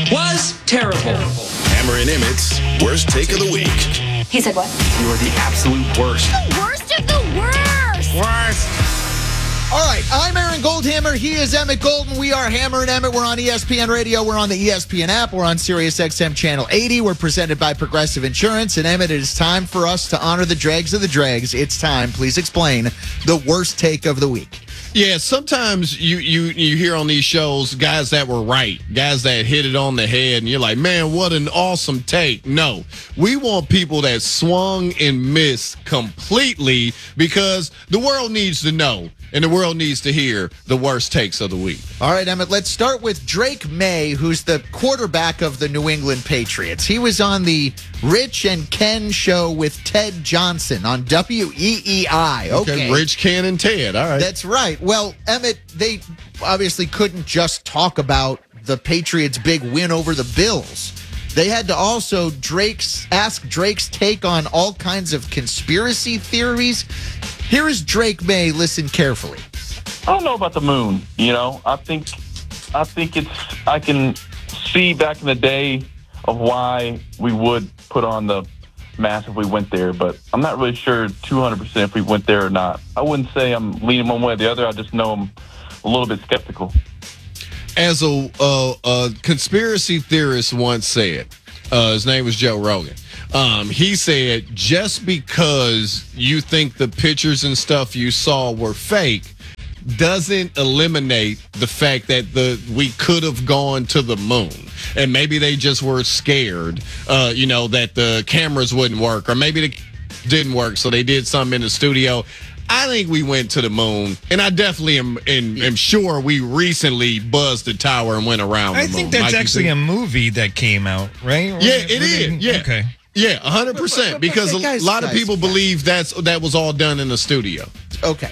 was terrible. Hammer and Emmett's worst take of the week. He said what? You are the absolute worst. The worst of the worst. All right, I'm Aaron Goldhammer. He is Emmett Golden. We are Hammer and Emmett. We're on ESPN Radio. We're on the ESPN app. We're on Sirius XM Channel 80. We're presented by Progressive Insurance. And Emmett, it is time for us to honor the dregs of the dregs. It's time. Please explain the worst take of the week. Yeah, sometimes you hear on these shows guys that were right, guys that hit it on the head, and you're like, man, what an awesome take. No, we want people that swung and missed completely because the world needs to know and the world needs to hear the worst takes of the week. All right, Emmett, let's start with Drake May, who's the quarterback of the New England Patriots. He was on the Rich and Ken show with Ted Johnson on WEEI. Okay, Rich, Ken, and Ted. All right. That's right. Well, Emmett, they obviously couldn't just talk about the Patriots' big win over the Bills. They had to also ask Drake's take on all kinds of conspiracy theories. Here is Drake May. Listen carefully. I don't know about the moon. I think I can see back in the day of why we would put on the mask if we went there, but I'm not really sure 200% if we went there or not. I wouldn't say I'm leaning one way or the other. I just know I'm a little bit skeptical. As a conspiracy theorist once said, his name was Joe Rogan. He said, just because you think the pictures and stuff you saw were fake doesn't eliminate the fact that we could have gone to the moon. And maybe they just were scared, that the cameras wouldn't work, or maybe they didn't work, so they did something in the studio. I think we went to the moon, and I definitely am sure we recently buzzed the tower and went around the moon. I think that's actually a movie that came out, right? Yeah, it is. Yeah. Okay. Yeah, 100%. Because a lot of people believe that was all done in the studio. Okay.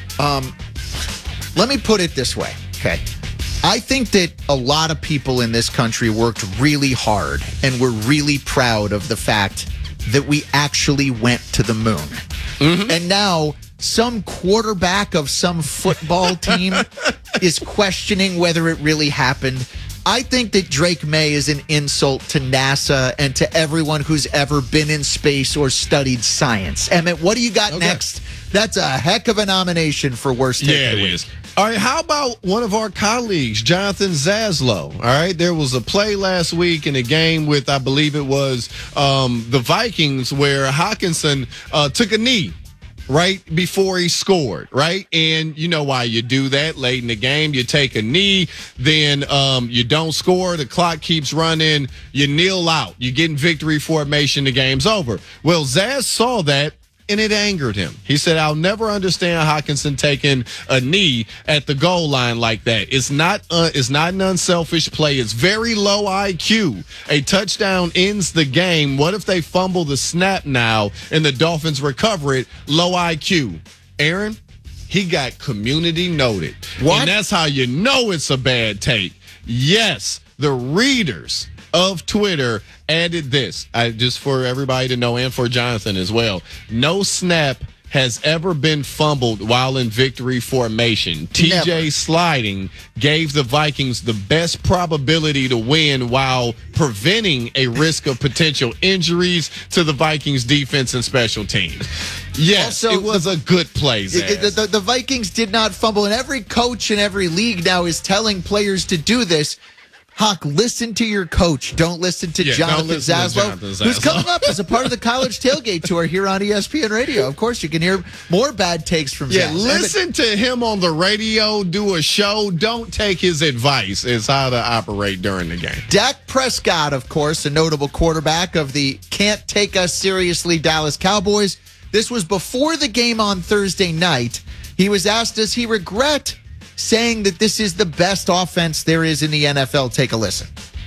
Let me put it this way, okay? I think that a lot of people in this country worked really hard and were really proud of the fact that we actually went to the moon. Mm-hmm. And now some quarterback of some football team is questioning whether it really happened. I think that Drake May is an insult to NASA and to everyone who's ever been in space or studied science. Emmett, what do you got next? That's a heck of a nomination for worst take of the week. Is. All right, how about one of our colleagues, Jonathan Zaslow? All right, there was a play last week in a game with, I believe it was the Vikings, where Hawkinson took a knee right before he scored, right? And you know why you do that late in the game. You take a knee, then you don't score, the clock keeps running, you kneel out, you get in victory formation, the game's over. Well, Zaz saw that, and it angered him. He said, I'll never understand Hawkinson taking a knee at the goal line like that. It's not an unselfish play. It's very low IQ. A touchdown ends the game. What if they fumble the snap now and the Dolphins recover it? Low IQ. Aaron, he got community noted. What? And that's how you know it's a bad take. Yes, the readers of Twitter added this, just for everybody to know and for Jonathan as well. No snap has ever been fumbled while in victory formation. TJ sliding gave the Vikings the best probability to win while preventing a risk of potential injuries to the Vikings defense and special teams. Yes, also, it was a good play, Zaz. The Vikings did not fumble, and every coach in every league now is telling players to do this. Hawk, listen to your coach. Don't listen to Jonathan Zaslow, who's coming up as a part of the College Tailgate Tour here on ESPN Radio. Of course, you can hear more bad takes from Zaz. Listen to him on the radio, do a show. Don't take his advice is how to operate during the game. Dak Prescott, of course, a notable quarterback of the can't take us seriously Dallas Cowboys. This was before the game on Thursday night. He was asked, does he regret saying that this is the best offense there is in the NFL? Take a listen.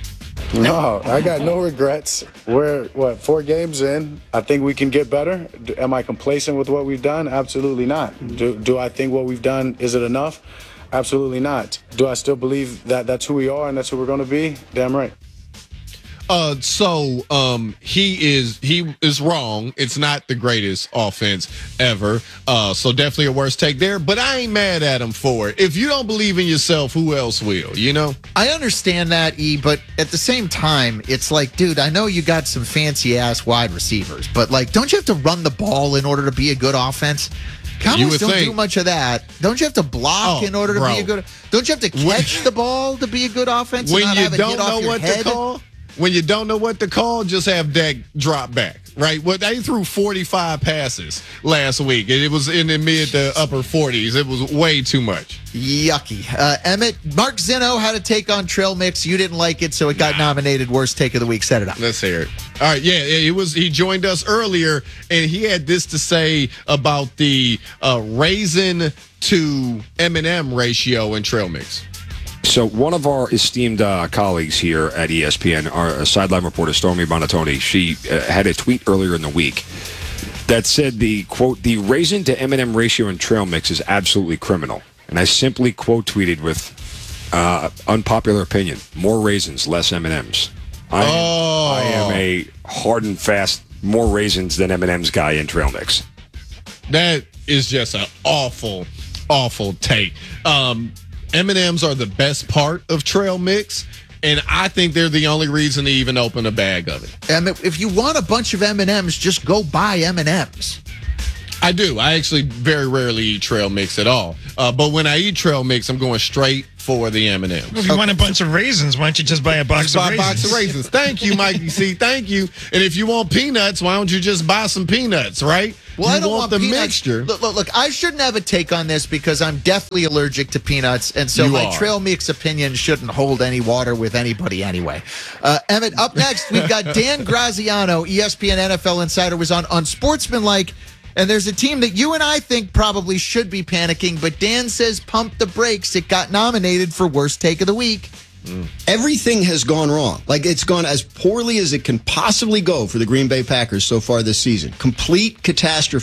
No, I got no regrets. We're, 4 games in? I think we can get better. Am I complacent with what we've done? Absolutely not. Do I think what we've done, is it enough? Absolutely not. Do I still believe that that's who we are and that's who we're going to be? Damn right. He is wrong. It's not the greatest offense ever. So definitely a worst take there. But I ain't mad at him for it. If you don't believe in yourself, who else will? You know? I understand that, E, but at the same time, it's like, dude, I know you got some fancy ass wide receivers, but like, don't you have to run the ball in order to be a good offense? Cowboys don't do much of that. Don't you have to block in order to be a good? Don't you have to catch the ball to be a good offense? When you don't know what to call, just have Dak drop back. Right? Well, they threw 45 passes last week, and it was in the mid to upper 40s. It was way too much. Yucky. Emmett, Mark Zinno had a take on Trail Mix. You didn't like it, so it got nominated worst take of the week. Set it up. Let's hear it. All right, yeah, he joined us earlier, and he had this to say about the raisin to M&M ratio in Trail Mix. So one of our esteemed colleagues here at ESPN, our sideline reporter, Stormy Bonatoni, she had a tweet earlier in the week that said the, quote, the raisin to M&M ratio in trail mix is absolutely criminal. And I simply quote tweeted with unpopular opinion, more raisins, less M&Ms. I am a hard and fast, more raisins than M&Ms guy in trail mix. That is just an awful, awful take. M&Ms are the best part of trail mix, and I think they're the only reason to even open a bag of it. And if you want a bunch of M&Ms, just go buy M&Ms. I do. I actually very rarely eat trail mix at all. But when I eat trail mix, I'm going straight for the M&Ms. Well, if you want a bunch of raisins, why don't you just buy a box of raisins? Buy a box of raisins. Thank you, Mikey C. Thank you. And if you want peanuts, why don't you just buy some peanuts, right? Well, I don't want the peanuts. mixture. Look, I shouldn't have a take on this because I'm definitely allergic to peanuts, and so my trail mix opinion shouldn't hold any water with anybody anyway. Emmett, up next, we've got Dan Graziano, ESPN NFL Insider, was on Unsportsmanlike, and there's a team that you and I think probably should be panicking, but Dan says pump the brakes. It got nominated for worst take of the week. Everything has gone wrong. Like, it's gone as poorly as it can possibly go for the Green Bay Packers so far this season. Complete catastrophe.